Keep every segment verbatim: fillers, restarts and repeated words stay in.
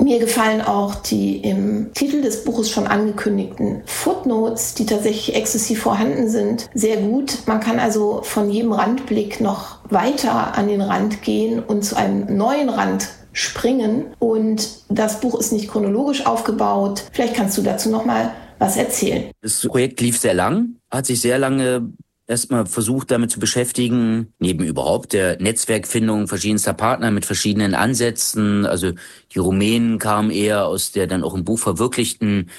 Mir gefallen auch die im Titel des Buches schon angekündigten Footnotes, die tatsächlich exzessiv vorhanden sind, sehr gut. Man kann also von jedem Randblick noch weiter an den Rand gehen und zu einem neuen Rand springen. Und das Buch ist nicht chronologisch aufgebaut. Vielleicht kannst du dazu noch mal was erzählen. Das Projekt lief sehr lang, hat sich sehr lange erstmal versucht, damit zu beschäftigen, neben überhaupt der Netzwerkfindung verschiedenster Partner mit verschiedenen Ansätzen. Also die Rumänen kamen eher aus der dann auch im Buch verwirklichten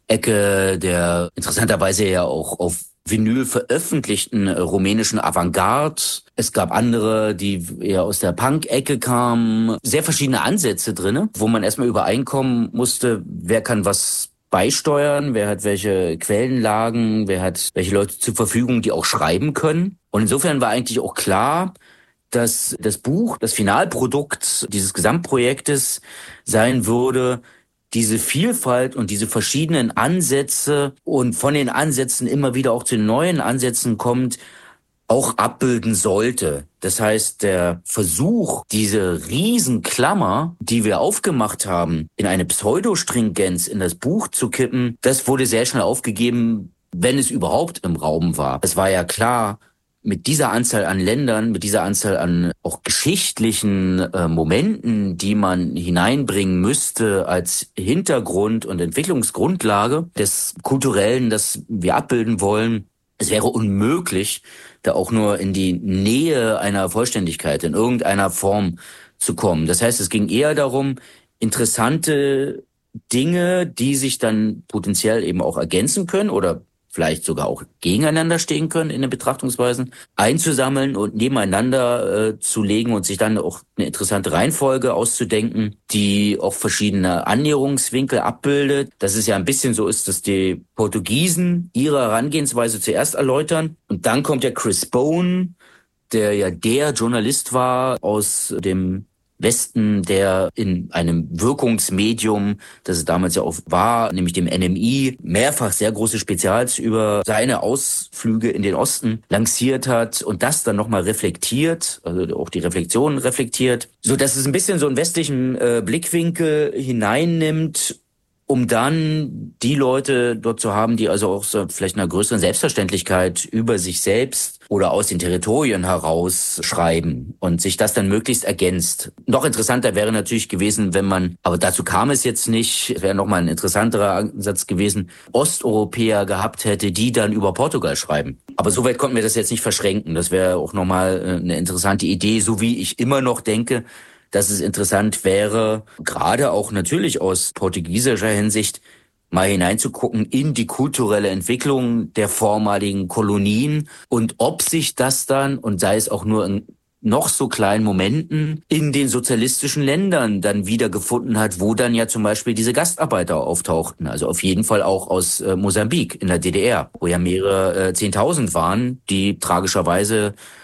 Ecke der interessanterweise ja auch auf Vinyl veröffentlichten rumänischen Avantgarde. Es gab andere, die eher aus der Punk-Ecke kamen. Sehr verschiedene Ansätze drinne, wo man erstmal übereinkommen musste, wer kann was beisteuern, wer hat welche Quellenlagen, wer hat welche Leute zur Verfügung, die auch schreiben können. Und insofern war eigentlich auch klar, dass das Buch, das Finalprodukt dieses Gesamtprojektes sein würde, diese Vielfalt und diese verschiedenen Ansätze und von den Ansätzen immer wieder auch zu neuen Ansätzen kommt, auch abbilden sollte. Das heißt, der Versuch, diese Riesenklammer, die wir aufgemacht haben, in eine Pseudostringenz in das Buch zu kippen, das wurde sehr schnell aufgegeben, wenn es überhaupt im Raum war. Es war ja klar, mit dieser Anzahl an Ländern, mit dieser Anzahl an auch geschichtlichen äh, Momenten, die man hineinbringen müsste als Hintergrund und Entwicklungsgrundlage des Kulturellen, das wir abbilden wollen, es wäre unmöglich, da auch nur in die Nähe einer Vollständigkeit in irgendeiner Form zu kommen. Das heißt, es ging eher darum, interessante Dinge, die sich dann potenziell eben auch ergänzen können oder vielleicht sogar auch gegeneinander stehen können in den Betrachtungsweisen, einzusammeln und nebeneinander äh, zu legen und sich dann auch eine interessante Reihenfolge auszudenken, die auch verschiedene Annäherungswinkel abbildet. Dass es ja ein bisschen so ist, dass die Portugiesen ihre Herangehensweise zuerst erläutern und dann kommt der Chris Bone, der ja der Journalist war aus dem Westen, der in einem Wirkungsmedium, das es damals ja auch war, nämlich dem N M I, mehrfach sehr große Spezials über seine Ausflüge in den Osten lanciert hat und das dann nochmal reflektiert, also auch die Reflexionen reflektiert, so dass es ein bisschen so einen westlichen äh, Blickwinkel hineinnimmt, um dann die Leute dort zu haben, die also auch so vielleicht einer größeren Selbstverständlichkeit über sich selbst oder aus den Territorien heraus schreiben und sich das dann möglichst ergänzt. Noch interessanter wäre natürlich gewesen, wenn man, aber dazu kam es jetzt nicht, es wäre nochmal ein interessanterer Ansatz gewesen, Osteuropäer gehabt hätte, die dann über Portugal schreiben. Aber soweit konnten wir das jetzt nicht verschränken. Das wäre auch nochmal eine interessante Idee, so wie ich immer noch denke, dass es interessant wäre, gerade auch natürlich aus portugiesischer Hinsicht, mal hineinzugucken in die kulturelle Entwicklung der vormaligen Kolonien und ob sich das dann, und sei es auch nur in noch so kleinen Momenten, in den sozialistischen Ländern dann wiedergefunden hat, wo dann ja zum Beispiel diese Gastarbeiter auftauchten. Also auf jeden Fall auch aus äh, Mosambik in der D D R, wo ja mehrere äh, Zehntausend waren, die tragischerweise